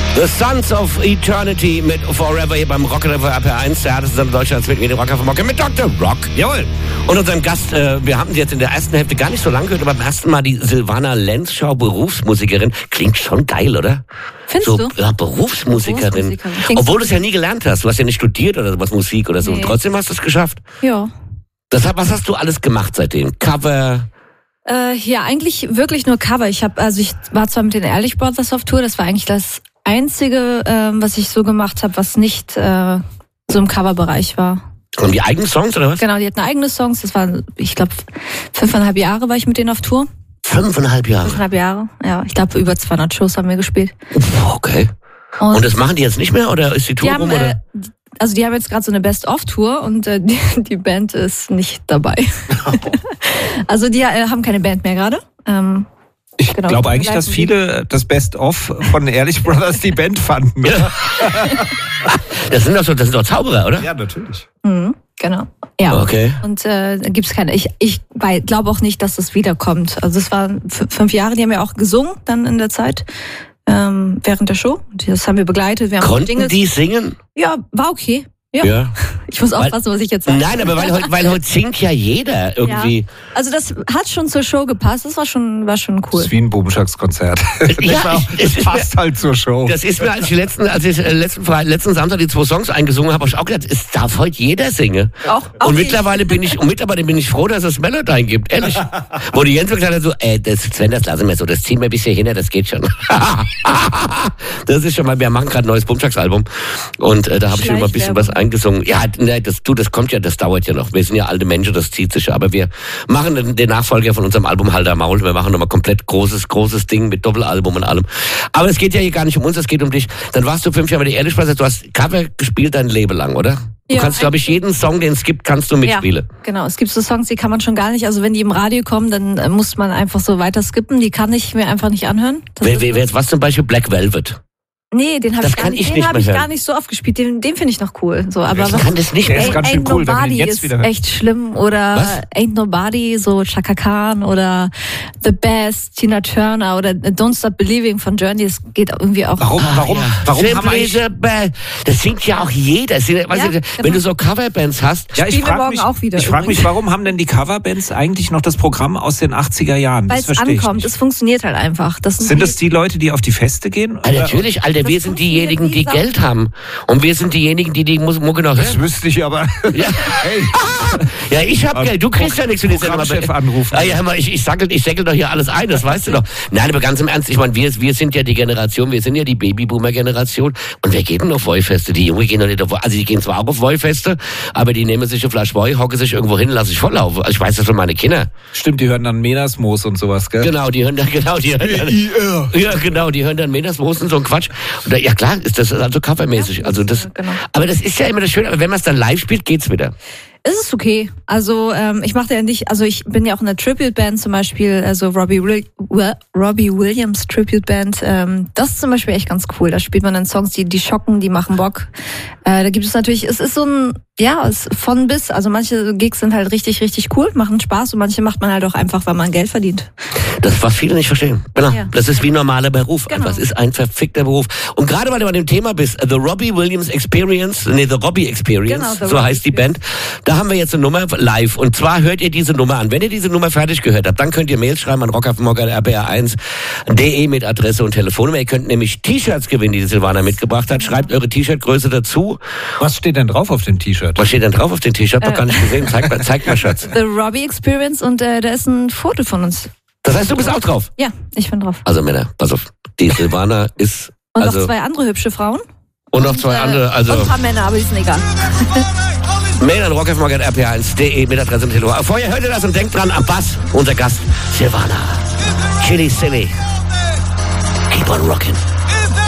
The Sons of Eternity mit Forever hier beim Rock RPR1, der härteste Deutschlands mit mir, den Rocker vom Rock, mit Dr. Rock. Jawohl. Und unserem Gast, wir haben sie jetzt in der ersten Hälfte gar nicht so lange gehört, aber beim ersten Mal die Silvana Lenzschau, Berufsmusikerin. Klingt schon geil, oder? Findest so, du? Ja, Berufsmusikerin. Obwohl du es ja nie gelernt hast. Du hast ja nicht studiert oder sowas, Musik oder so. Nee. Und trotzdem hast du es geschafft. Ja. Deshalb, was hast du alles gemacht seitdem? Cover? Ja, eigentlich wirklich nur Cover. Ich war zwar mit den Ehrlich Brothers auf Tour, das war eigentlich das Einzige, was ich so gemacht habe, was nicht so im Coverbereich war. Und die eigenen Songs, oder was? Genau, die hatten eigene Songs. Das war, ich glaube, 5,5 Jahre war ich mit denen auf Tour. 5,5 Jahre? 5,5 Jahre, ja. Ich glaube, über 200 Shows haben wir gespielt. Okay. Und das machen die jetzt nicht mehr, oder ist die Tour rum? Oder? Also die haben jetzt gerade so eine Best-of-Tour und die Band ist nicht dabei. Also die haben keine Band mehr gerade. Ich glaube eigentlich, dass viele das Best-of von Ehrlich Brothers die Band fanden. Ja. Das sind doch Zauberer, oder? Ja, natürlich. Mhm, genau. Ja. Okay. Und da gibt's keine. Ich glaube auch nicht, dass das wiederkommt. Also es waren 5 Jahre, die haben ja auch gesungen dann in der Zeit. Während der Show. Das haben wir begleitet. Wir haben Konnten die singen? Ja, war okay. Ja. Ich muss aufpassen, was ich jetzt sage. Nein, aber weil heute singt ja jeder irgendwie. Ja. Also das hat schon zur Show gepasst. Das war schon cool. Das ist wie ein Bubenschlagskonzert. Ja, das passt halt zur Show. Das ist mir, als ich letzten Samstag die 2 Songs eingesungen habe, ich auch gedacht, es darf heute jeder singen. Auch und mittlerweile bin ich froh, dass es Melodyne gibt, ehrlich. Wo die Jens gesagt hat, so, Sven, das lassen wir so, das ziehen wir ein bisschen hin, das geht schon. Das ist schon mal, wir machen gerade ein neues Bubenschlagsalbum und da habe ich schon mal ein bisschen was eingesungen. Ja, das kommt ja, das dauert ja noch. Wir sind ja alte Menschen, das zieht sich ja. Aber wir machen den Nachfolger von unserem Album Halter Maul. Wir machen nochmal komplett großes Ding mit Doppelalbum und allem. Aber es geht ja hier gar nicht um uns, es geht um dich. Dann warst du 5 Jahre bei der Ehrlich Brothers. Du hast Cover gespielt dein Leben lang, oder? Du kannst, glaube ich, jeden Song, den es gibt, kannst du mitspielen. Ja, genau. Es gibt so Songs, die kann man schon gar nicht. Also wenn die im Radio kommen, dann muss man einfach so weiter skippen. Die kann ich mir einfach nicht anhören. Was zum Beispiel Black Velvet? Nee, den habe ich gar nicht so oft gespielt. Den finde ich noch cool. So, aber ich kann das nicht mehr. Ist ganz schön cool, wenn man den jetzt wieder hört. Echt schlimm. Oder Ain't Nobody, so Chaka Khan oder The Best, Tina Turner oder Don't Stop Believing von Journey. Das geht irgendwie auch. Warum haben wir das singt ja auch jeder. Wenn du so Coverbands hast. Ja, ich frage mich, warum haben denn die Coverbands eigentlich noch das Programm aus den 80er Jahren? Weil es ankommt. Es funktioniert halt einfach. Sind das die Leute, die auf die Feste gehen? Natürlich, Alter. Wir sind diejenigen, die Geld haben. Und wir sind diejenigen, die Mucke noch hören. Das wüsste ich aber. Ja, hey. Ja, ich hab Geld. Du kriegst ja nichts für die Sendung. Anrufen. Ja, hör mal, ich säckel doch hier alles ein, das weißt du doch. Nein, aber ganz im Ernst, ich meine, wir sind ja die Generation, wir sind ja die Babyboomer-Generation. Und wir gehen auf Voi-Feste. Die Jungen gehen doch nicht auf Voi. Also die gehen zwar auch auf Voi-Feste, aber die nehmen sich eine Flasche Voi, hocken sich irgendwo hin, lassen sich volllaufen. Also ich weiß das von meine Kinder. Stimmt, die hören dann Menasmoos und sowas, gell? Genau, die hören dann Menasmoos und so ein Quatsch. Und ja klar, ist das also covermäßig. Ja, also das, genau. Aber das ist ja immer das Schöne, aber wenn man es dann live spielt, geht's wieder. Es ist okay. Also ich mache ja nicht, also ich bin ja auch in einer Tribute-Band zum Beispiel, also Robbie Williams Tribute-Band. Das ist zum Beispiel echt ganz cool. Da spielt man dann Songs, die schocken, die machen Bock. Da gibt es natürlich, es ist so ein, ja, es von bis. Also manche Gigs sind halt richtig, richtig cool, machen Spaß und manche macht man halt auch einfach, weil man Geld verdient. Das, was viele nicht verstehen. Genau. Ja. Das ist wie ein normaler Beruf. Genau. Das ist ein verfickter Beruf. Und gerade weil du bei dem Thema bist, The Robbie Experience, genau, so heißt die Band. Da haben wir jetzt eine Nummer live. Und zwar hört ihr diese Nummer an. Wenn ihr diese Nummer fertig gehört habt, dann könnt ihr Mails schreiben an rockaffenmogger@rpr1.de mit Adresse und Telefonnummer. Ihr könnt nämlich T-Shirts gewinnen, die Silvana mitgebracht hat. Schreibt eure T-Shirt-Größe dazu. Was steht denn drauf auf dem T-Shirt? Was steht denn drauf auf dem T-Shirt? Noch gar nicht gesehen. Zeig mal, Schatz. The Robbie Experience und da ist ein Foto von uns. Das heißt, du bist auch drauf? Ja, ich bin drauf. Also Männer, pass auf. Die Silvana ist... Und noch 2 andere hübsche Frauen. Und noch 2 andere, also... Und ein paar Männer, aber die sind egal. Mail an rockaffenmogger@rpr1.de mit Adresse und Telefon. Vorher hört ihr das und denkt dran, am Bass, unser Gast, Silvana. Chili Silly. Keep on rocking.